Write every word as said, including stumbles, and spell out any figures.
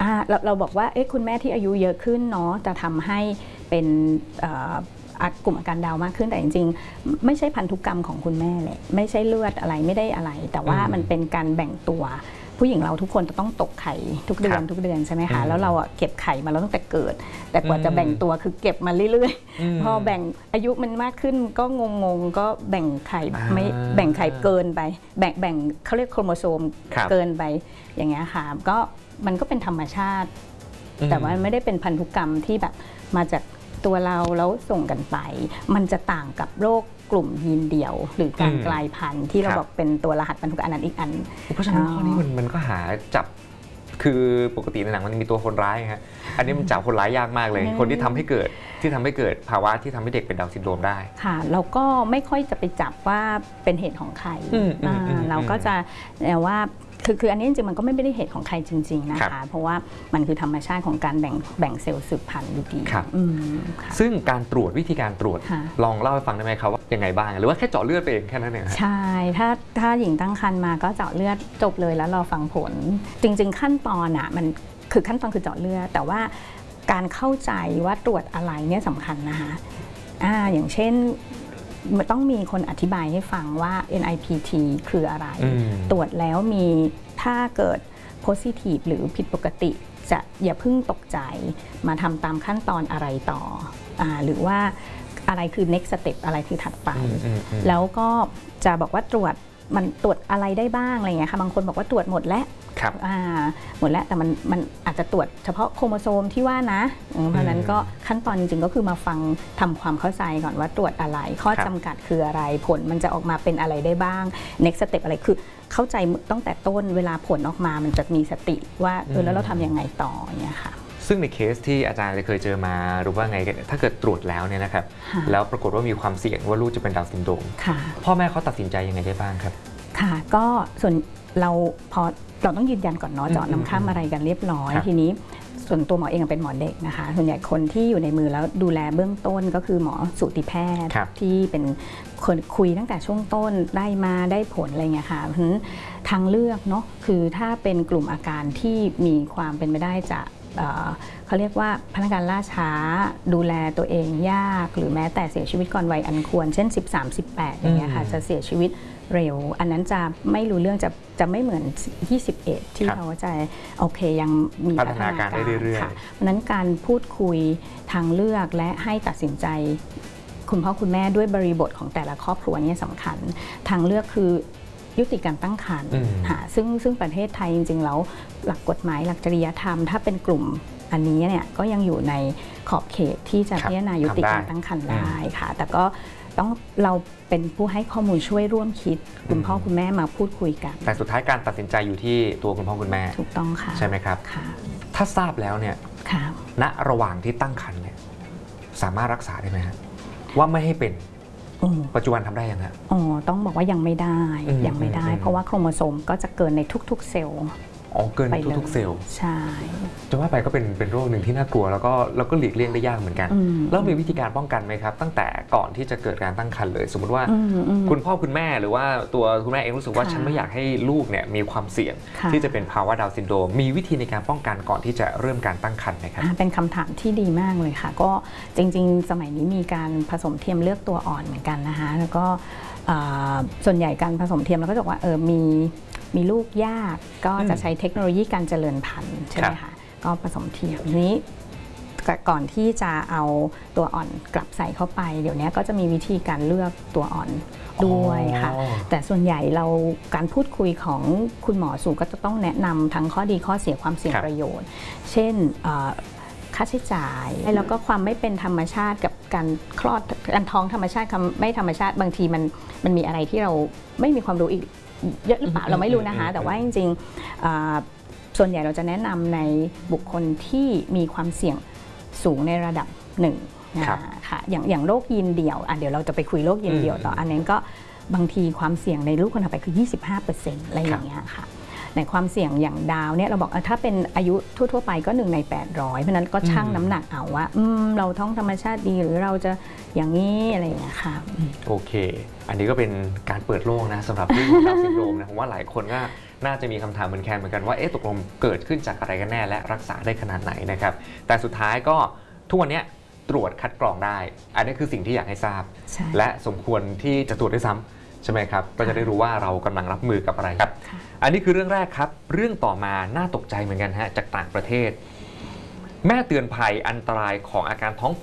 อ่าเราเราบอกว่าเอ๊ะคุณแม่ที่อายุเยอะขึ้นเนาะจะทำให้เป็นกลุ่มอาการดาวมากขึ้นแต่จริงๆไม่ใช่พันธุกรรมของคุณแม่เลยไม่ใช่เลือดอะไรไม่ได้อะไรแต่ว่ามันเป็นการแบ่งตัวผู้หญิงเราทุกคนจะต้องตกไข่ทุกเดือนทุกเดือนใช่ไหมคะแล้วเราอ่ะเก็บไข่มาแล้วตั้งแต่เกิดแต่กว่าจะแบ่งตัวคือเก็บมาเรื่อยๆพอแบ่งอายุมันมากขึ้นก็งงๆก็แบ่งไข่ไม่แบ่งไข่เกินไปแบ่งแบ่งเขาเรียกโครโมโซมเกินไปอย่างเงี้ยค่ะก็มันก็เป็นธรรมชาติแต่ว่าไม่ได้เป็นพันธุกรรมที่แบบมาจากตัวเราแล้วส่งกันไปมันจะต่างกับโรคกลุ่มยีนเดี่ยวหรือการกลายพันธุ์ที่เราบอกเป็นตัวรหัสพันธุกรรมอันนั้นอีกอันเพราะฉะนั้นข้อนี้มันมันก็หาจับคือปกติในหนังมันมีตัวคนร้ายฮะอันนี้มันจับคนร้ายยากมากเลยคนที่ทำให้เกิดที่ทำให้เกิดภาวะที่ทำให้เด็กเป็นดาวน์ซินโดรมได้ค่ะเราก็ไม่ค่อยจะไปจับว่าเป็นเหตุของใครเราก็จะว่าคือคืออันนี้จริงๆมันก็ไม่ได้เหตุของใครจริงๆนะคะเพราะว่ามันคือธรรมชาติของการแบ่งแบ่งเซลล์สืบพันธุ์อยู่ดีซึ่งการตรวจวิธีการตรวจลองเล่าให้ฟังได้ไหมครับว่ายังไงบ้างหรือว่าแค่เจาะเลือดไปเองแค่นั้นเองใช่ถ้าถ้าหญิงตั้งครรภ์มาก็เจาะเลือดจบเลยแล้วรอฟังผลจริงๆขั้นตอนอ่ะมันคือขั้นตอนคือเจาะเลือดแต่ว่าการเข้าใจว่าตรวจอะไรเนี่ยสำคัญนะคะอ่าอย่างเช่นต้องมีคนอธิบายให้ฟังว่า เอ็น ไอ พี ที คืออะไรตรวจแล้วมีถ้าเกิด positive หรือผิดปกติจะอย่าเพิ่งตกใจมาทำตามขั้นตอนอะไรต่ออ่าหรือว่าอะไรคือ next step อะไรคือถัดไปแล้วก็จะบอกว่าตรวจมันตรวจอะไรได้บ้างอะไรเงี้ยค่ะบางคนบอกว่าตรวจหมดแล้วหมดแล้วแต่มันมันอาจจะตรวจเฉพาะโครโมโซมที่ว่านะเพราะนั้นก็ขั้นตอนจริงๆก็คือมาฟังทำความเข้าใจก่อนว่าตรวจอะไรข้อจำกัดคืออะไรผลมันจะออกมาเป็นอะไรได้บ้าง next step อะไรคือเข้าใจตั้งแต่ต้นเวลาผลออกมามันจะมีสติว่าเออแล้วเราทำยังไงต่อเนี่ยค่ะซึ่งในเคสที่อาจารย์เคยเจอมาหรือว่าไงถ้าเกิดตรวจแล้วเนี่ยนะครับแล้วปรากฏว่ามีความเสี่ยงว่าลูกจะเป็นดาวน์ซินโดรมพ่อแม่เขาตัดสินใจยังไงได้บ้างครับค่ะก็ส่วนเราพอเราต้องยืนยันก่อนเนาะเจาะน้ำข้ามอะไรกันเรียบร้อยทีนี้ส่วนตัวหมอเองเป็นหมอเด็กนะคะส่วนใหญ่คนที่อยู่ในมือแล้วดูแลเบื้องต้นก็คือหมอสูติแพทย์ที่เป็นคนคุยตั้งแต่ช่วงต้นได้มาได้ผลอะไรเงี้ยค่ะเพราะฉะนั้นทางเลือกเนาะคือถ้าเป็นกลุ่มอาการที่มีความเป็นไปได้จะเขาเรียกว่าพนักงานล่าช้าดูแลตัวเองยากหรือแม้แต่เสียชีวิตก่อนวัยอันควรเช่นสิบสาม สิบแปดอย่างเงี้ยค่ะจะเสียชีวิตเร็วอันนั้นจะไม่รู้เรื่องจะจะไม่เหมือนยี่สิบเอ็ดที่เขาจะโอเคยังมีพัฒนาการได้เรื่อยๆเพราะนั้นการพูดคุยทางเลือกและให้ตัดสินใจคุณพ่อคุณแม่ด้วยบริบทของแต่ละครอบครัวนี่สำคัญทางเลือกคือยุติการตั้งครรภ์ค่ะซึ่งซึ่งประเทศไทยจริงๆแล้วหลักกฎหมายหลักจริยธรรมถ้าเป็นกลุ่มอันนี้เนี่ยก็ยังอยู่ในขอบเขตที่จะพิจารณายุติการตั้งครรภ์ได้ค่ะแต่ก็ต้องเราเป็นผู้ให้ข้อมูลช่วยร่วมคิดคุณพ่อคุณแม่มาพูดคุยกันแต่สุดท้ายการตัดสินใจอยู่ที่ตัวคุณพ่อคุณแม่ถูกต้องค่ะใช่ไหมครับถ้าทราบแล้วเนี่ยณระหว่างที่ตั้งครรภ์เนี่ยสามารถรักษาได้ไหมฮะว่าไม่ให้เป็นปัจจุบันทำได้ยังฮะอ๋อต้องบอกว่ายังไม่ได้ยังไม่ได้เพราะว่าโครโมโซมก็จะเกินในทุกๆเซลล์อ๋อเกินทุกๆเซลล์ใช่จะว่าไปก็เป็นเป็นโรคหนึ่งที่น่ากลัวแล้วก็แล้วก็หลีกเลี่ยงได้ยากเหมือนกันแล้วมีวิธีการป้องกันไหมครับตั้งแต่ก่อนที่จะเกิดการตั้งครรภ์เลยสมมติว่าคุณพ่อคุณแม่หรือว่าตัวคุณแม่เองรู้สึกว่าฉันไม่อยากให้ลูกเนี่ยมีความเสี่ยงที่จะเป็นภาวะดาวน์ซินโดรมมีวิธีในการป้องกันก่อนที่จะเริ่มการตั้งครรภ์ไหมครับเป็นคำถามที่ดีมากเลยค่ะก็จริงๆสมัยนี้มีการผสมเทียมเลือกตัวอ่อนเหมือนกันนะคะแล้วก็ส่วนใหญ่การผสมเทียมเราก็จะบอกว่าเออมีมีลูกยากก็จะใช้เทคโนโลยีการเจริญพันธุ์ใช่ไหมคะก็ผสมเทียมนี้ก่อนที่จะเอาตัวอ่อนกลับใส่เข้าไปเดี๋ยวนี้ก็จะมีวิธีการเลือกตัวอ่อนด้วยค่ะแต่ส่วนใหญ่เราการพูดคุยของคุณหมอสูก็จะต้องแนะนำทั้งข้อดีข้อเสียความเสี่ยงประโยชน์เช่นค่าใช้จ่ายแล้วก็ความไม่เป็นธรรมชาติกับการคลอดการท้องธรรมชาติไม่ธรรมชาติบางทีมันมันมีอะไรที่เราไม่มีความรู้อีกเยอะหรือเปล่าเราไม่รู้นะคะแต่ว่าจริงๆส่วนใหญ่เราจะแนะนำในบุคคลที่มีความเสี่ยงสูงในระดับหนึ่งนะคะอย่างอย่างโรคยีนเดี่ยวอ่ะเดี๋ยวเราจะไปคุยโรคยีนเดี่ยวต่ออันนั้นก็บางทีความเสี่ยงในลูกคนถัดไปคือ ยี่สิบห้าเปอร์เซ็นต์ อะไรอย่างเงี้ยค่ะในความเสี่ยงอย่างดาวเนี่ยเราบอกถ้าเป็นอายุทั่วๆไปก็หนึ่งในแปดร้อยเพราะนั้นก็ชั่งน้ำหนักเอาว่าเราท้องธรรมชาติดีหรือเราจะอย่างนี้อะไรอย่างเงี้ยค่ะโอเคอันนี้ก็เป็นการเปิดโลกนะสำหรับเรื่องของดาวน์ซินโดรมนะผมว่าหลายคนก็น่าจะมีคำถามเหมือนแคนเหมือนกันว่าเอ๊ะตกลงเกิดขึ้นจากอะไรกันแน่และรักษาได้ขนาดไหนนะครับแต่สุดท้ายก็ทุกวันนี้ตรวจคัดกรองได้อันนี้คือสิ่งที่อยากให้ทราบและสมควรที่จะตรวจด้วยซ้ำใช่ไหมครับก็จะได้รู้ว่าเรากำลังรับมือกับอะไรครับอันนี้คือเรื่องแรกครับเรื่องต่อมาน่าตกใจเหมือนกันฮะจากต่างประเทศแม่เตือนภัยอันตรายของอาการท้อง